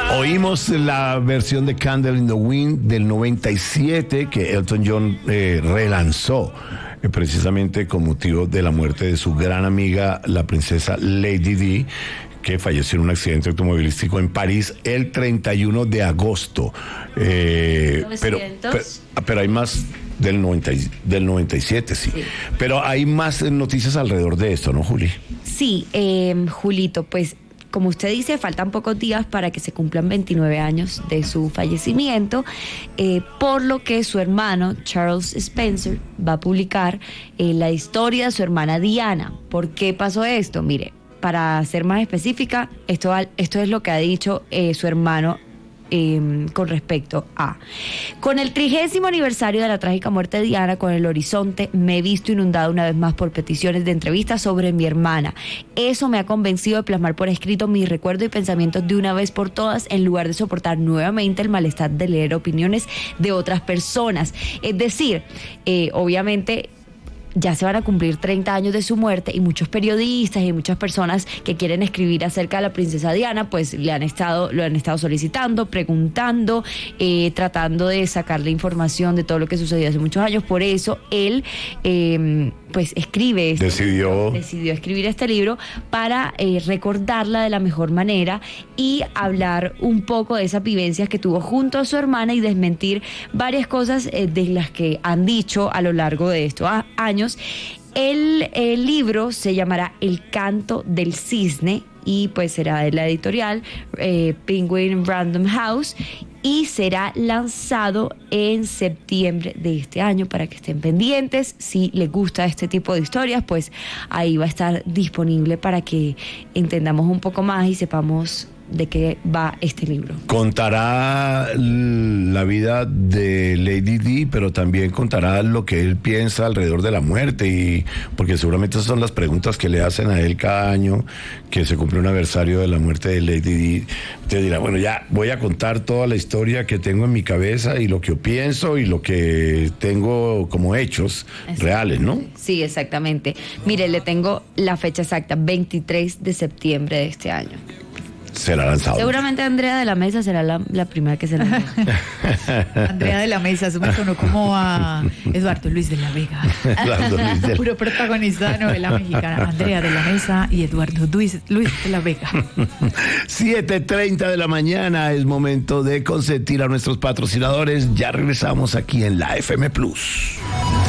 Oímos la versión de Candle in the Wind del 97 que Elton John relanzó precisamente con motivo de la muerte de su gran amiga, la princesa Lady Di, que falleció en un accidente automovilístico en París el 31 de agosto. Pero hay más del 97, sí. Pero hay más noticias alrededor de esto, ¿no, Juli? Sí, Julito, pues como usted dice, faltan pocos días para que se cumplan 29 años de su fallecimiento, por lo que su hermano, Charles Spencer, va a publicar la historia de su hermana Diana. ¿Por qué pasó esto? Mire, para ser más específica, esto es lo que ha dicho su hermano con respecto a: con el 30º aniversario de la trágica muerte de Diana con el horizonte, me he visto inundado una vez más por peticiones de entrevistas sobre mi hermana. Eso me ha convencido de plasmar por escrito mis recuerdos y pensamientos de una vez por todas, en lugar de soportar nuevamente el malestar de leer opiniones de otras personas. Es decir, obviamente ya se van a cumplir 30 años de su muerte y muchos periodistas y muchas personas que quieren escribir acerca de la princesa Diana pues lo han estado solicitando, preguntando, tratando de sacarle información de todo lo que sucedió hace muchos años. Por eso él pues decidió escribir este libro para recordarla de la mejor manera y hablar un poco de esas vivencias que tuvo junto a su hermana y desmentir varias cosas de las que han dicho a lo largo de estos años. El libro se llamará El canto del cisne y pues será de la editorial Penguin Random House y será lanzado en septiembre de este año, para que estén pendientes. Si les gusta este tipo de historias, pues ahí va a estar disponible para que entendamos un poco más y sepamos de qué va este libro. Contará la vida de Lady Di, pero también contará lo que él piensa alrededor de la muerte, y porque seguramente esas son las preguntas que le hacen a él cada año que se cumple un aniversario de la muerte de Lady Di. Usted dirá, bueno, ya voy a contar toda la historia que tengo en mi cabeza y lo que yo pienso y lo que tengo como hechos reales, ¿no? Sí, exactamente. Mire, le tengo la fecha exacta, 23 de septiembre de este año. Será lanzado. Seguramente Andrea de la Mesa será la primera que se lanza. Andrea de la Mesa, eso me sonó como a Eduardo Luis de la Vega. Puro protagonista de novela mexicana. Andrea de la Mesa y Eduardo Luis de la Vega. 7:30 de la mañana, es momento de consentir a nuestros patrocinadores. Ya regresamos aquí en la FM Plus.